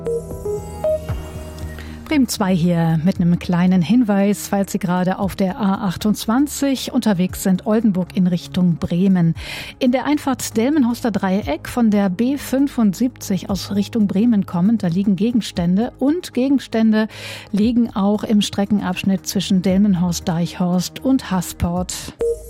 Bremen 2 hier mit einem kleinen Hinweis, falls Sie gerade auf der A28 unterwegs sind, Oldenburg in Richtung Bremen. In der Einfahrt Delmenhorster Dreieck von der B75 aus Richtung Bremen kommend, da liegen Gegenstände und Gegenstände liegen auch im Streckenabschnitt zwischen Delmenhorst, Deichhorst und Hasport.